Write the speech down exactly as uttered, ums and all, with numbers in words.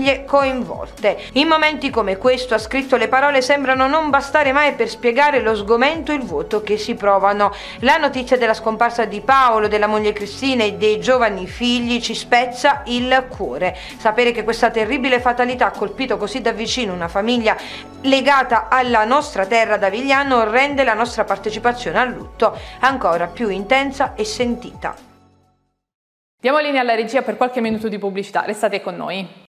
famiglie coinvolte. In momenti come questo, ha scritto, le parole sembrano non bastare mai per spiegare lo sgomento e il vuoto che si provano. La notizia della scomparsa di Paolo, della moglie Cristina e dei giovani figli ci spezza il cuore. Sapere che questa terribile fatalità ha colpito così da vicino una famiglia legata alla nostra terra d'Avigliano rende la nostra partecipazione al lutto ancora più intensa e sentita. Diamo linea alla regia per qualche minuto di pubblicità, restate con noi.